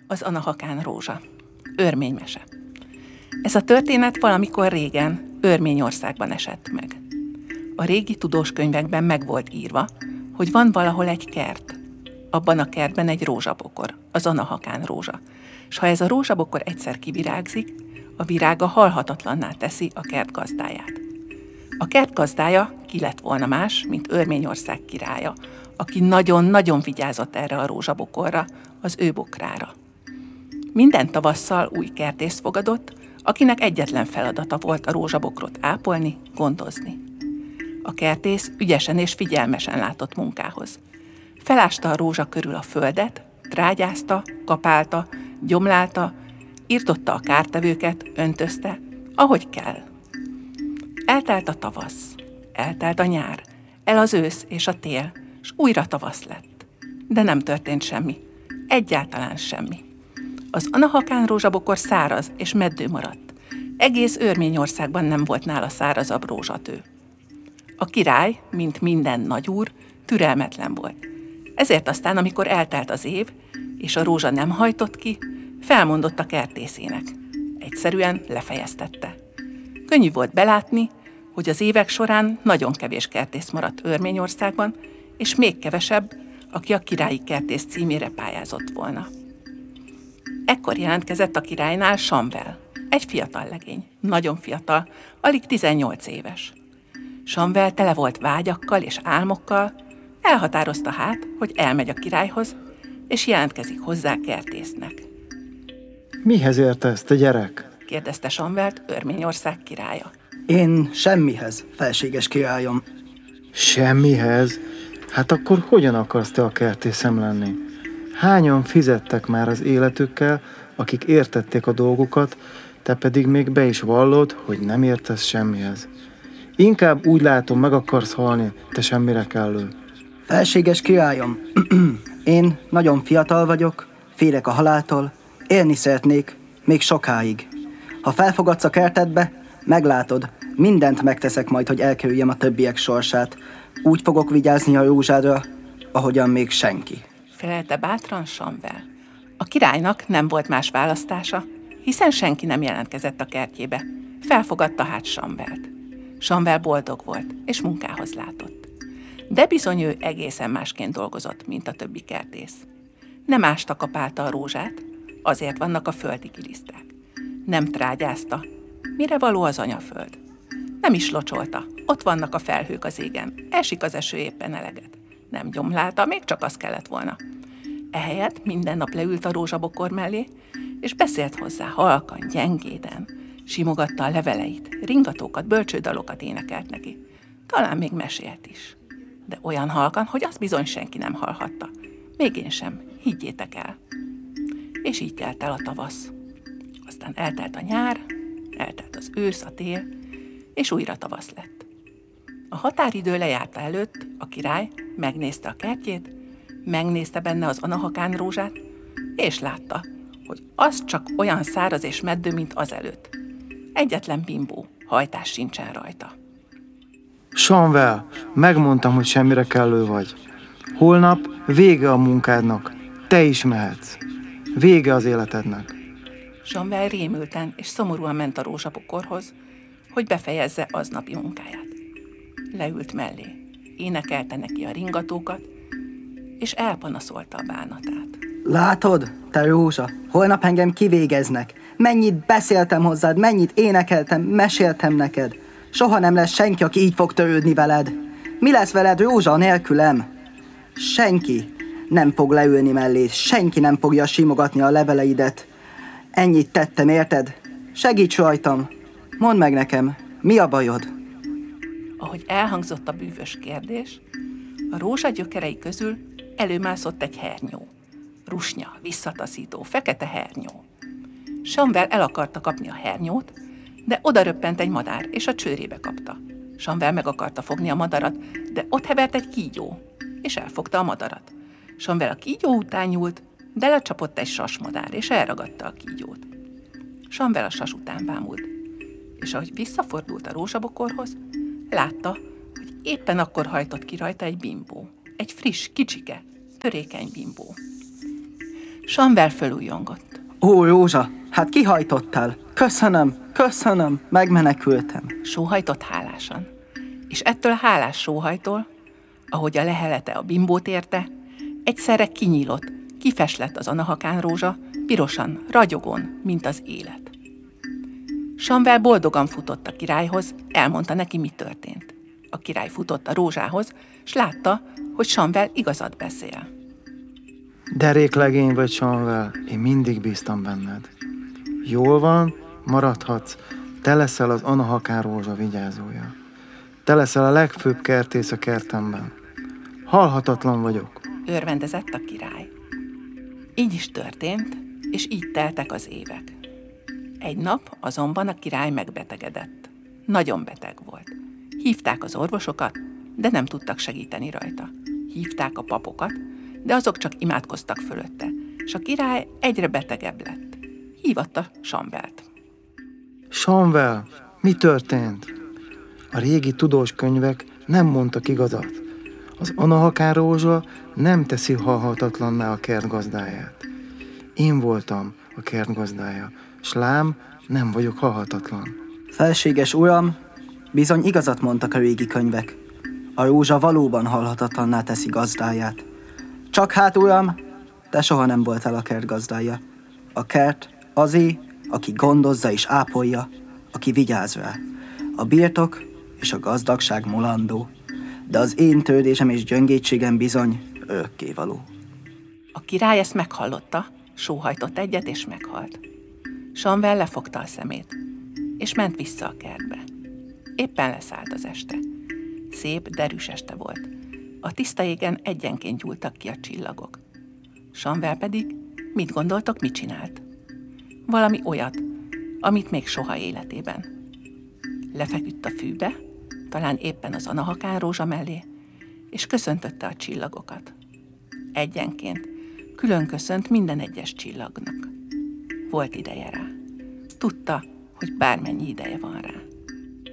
Az Anahakán rózsa. Örménymese. Ez a történet valamikor régen Örményországban esett meg. A régi tudós könyvekben meg volt írva, hogy van valahol egy kert. Abban a kertben egy rózsabokor, az Anahakán rózsa. És ha ez a rózsabokor egyszer kivirágzik, a virága halhatatlanná teszi a kert gazdáját. A kert gazdája ki lett volna más, mint Örményország királya, aki nagyon-nagyon vigyázott erre a rózsabokorra, az ő bokrára. Minden tavasszal új kertészt fogadott, akinek egyetlen feladata volt a rózsabokrot ápolni, gondozni. A kertész ügyesen és figyelmesen látott munkához. Felásta a rózsa körül a földet, trágyázta, kapálta, gyomlálta, irtotta a kártevőket, öntözte, ahogy kell. Eltelt a tavasz, eltelt a nyár, el az ősz és a tél, s újra tavasz lett. De nem történt semmi, egyáltalán semmi. Az Anahakán rózsabokor száraz és meddő maradt. Egész Örményországban nem volt nála szárazabb rózsatő. A király, mint minden nagyúr, türelmetlen volt. Ezért aztán, amikor eltelt az év, és a rózsa nem hajtott ki, felmondott a kertészének. Egyszerűen lefejeztette. Könnyű volt belátni, hogy az évek során nagyon kevés kertész maradt Örményországban, és még kevesebb, aki a királyi kertész címére pályázott volna. Ekkor jelentkezett a királynál Samvel, egy fiatal legény, nagyon fiatal, alig 18 éves. Samvel tele volt vágyakkal és álmokkal, elhatározta hát, hogy elmegy a királyhoz, és jelentkezik hozzá kertésznek. Mihez értesz, te gyerek? Kérdezte Samvelt Örményország királya. Én semmihez, felséges királyom. Semmihez? Hát akkor hogyan akarsz te a kertészem lenni? Hányan fizettek már az életükkel, akik értették a dolgukat, te pedig még be is vallod, hogy nem értesz semmihez. Inkább úgy látom, meg akarsz halni, te semmire kellő. Felséges királyom, én nagyon fiatal vagyok, félek a haláltól, élni szeretnék, még sokáig. Ha felfogadsz a kertedbe, meglátod, mindent megteszek majd, hogy elkerüljem a többiek sorsát. Úgy fogok vigyázni a rózsádra, ahogyan még senki. Felelte bátran Samvel. A királynak nem volt más választása, hiszen senki nem jelentkezett a kertjébe. Felfogadta hát Samvelt. Samvel boldog volt, és munkához látott. De bizony ő egészen másként dolgozott, mint a többi kertész. Nem ásta kapálta a rózsát, azért vannak a földi giliszták. Nem trágyázta, mire való az anyaföld. Nem is locsolta, ott vannak a felhők az égen, esik az eső éppen eleget. Nem gyomlálta, még csak az kellett volna. Ehelyett minden nap leült a rózsabokor mellé, és beszélt hozzá halkan, gyengéden. Simogatta a leveleit, ringatókat, bölcsődalokat énekelt neki. Talán még mesélt is. De olyan halkan, hogy azt bizony senki nem hallhatta. Még én sem, higgyétek el. És így telt el a tavasz. Aztán eltelt a nyár, eltelt az ősz, a tél, és újra tavasz lett. A határidő lejárta előtt a király megnézte a kertjét, megnézte benne az Anahakán rózsát, és látta, hogy az csak olyan száraz és meddő, mint azelőtt. Egyetlen bimbó, hajtás sincsen rajta. Samvel, megmondtam, hogy semmire kellő vagy. Holnap vége a munkádnak, te is mehetsz. Vége az életednek. Samvel rémülten és szomorúan ment a rózsabokorhoz, hogy befejezze aznapi munkáját. Leült mellé, énekelte neki a ringatókat, és elpanaszolta a bánatát. Látod, te rózsa, holnap engem kivégeznek. Mennyit beszéltem hozzád, mennyit énekeltem, meséltem neked. Soha nem lesz senki, aki így fog törődni veled. Mi lesz veled, rózsa, nélkülem? Senki nem fog leülni mellé, senki nem fogja simogatni a leveleidet. Ennyit tettem, érted? Segíts rajtam! Mondd meg nekem, mi a bajod? Ahogy elhangzott a bűvös kérdés, a rózsa gyökerei közül előmászott egy hernyó. Rusnya, visszataszító, fekete hernyó. Samvel el akarta kapni a hernyót, de oda röppent egy madár, és a csőrébe kapta. Samvel meg akarta fogni a madarat, de ott hevert egy kígyó, és elfogta a madarat. Samvel a kígyó után nyúlt, de lecsapott egy sasmadár, és elragadta a kígyót. Samvel a sas után bámult, és ahogy visszafordult a rózsabokorhoz, látta, hogy éppen akkor hajtott ki rajta egy bimbó. Egy friss, kicsike, törékeny bimbó. Samvel fölújongott. Ó, Rózsa, hát kihajtottál. Köszönöm, megmenekültem. Sóhajtott hálásan. És ettől a hálás sóhajtól, ahogy a lehelete a bimbót érte, egyszerre kinyílott, kifeslett az anahakán rózsa, pirosan, ragyogón, mint az élet. Samvel boldogan futott a királyhoz, elmondta neki, mi történt. A király futott a rózsához, s látta, hogy Samvel igazat beszél. Derék legény vagy, Samvel, én mindig bíztam benned. Jól van, maradhatsz, te leszel az anahakán rózsa vigyázója. Te leszel a legfőbb kertész a kertemben. Halhatatlan vagyok. Örvendezett a király. Így is történt, és így teltek az évek. Egy nap azonban a király megbetegedett. Nagyon beteg volt. Hívták az orvosokat, de nem tudtak segíteni rajta. Hívták a papokat, de azok csak imádkoztak fölötte, és a király egyre betegebb lett. Hívatta Samvelt. Samvel, mi történt? A régi tudós könyvek nem mondtak igazat. Az anahakán rózsa nem teszi halhatatlanná a kert gazdáját. Én voltam a kert gazdája, s lám, nem vagyok halhatatlan. Felséges uram, bizony igazat mondtak a régi könyvek. A rózsa valóban halhatatlanná teszi gazdáját. Csak hát, uram, te soha nem voltál a kert gazdája. A kert azé, aki gondozza és ápolja, aki vigyáz rá. A birtok és a gazdagság mulandó, de az én tődésem és gyöngétségem bizony örökkévaló. A király ezt meghallotta, sóhajtott egyet és meghalt. Samvel lefogta a szemét, és ment vissza a kertbe. Éppen leszállt az este. Szép, derűs este volt. A tiszta égen egyenként gyúltak ki a csillagok. Samvel pedig, mit gondoltok, mit csinált? Valami olyat, amit még soha életében. Lefeküdt a fűbe, talán éppen az anahakán rózsa mellé, és köszöntötte a csillagokat. Egyenként, külön köszönt minden egyes csillagnak. Volt ideje rá. Tudta, hogy bármennyi ideje van rá.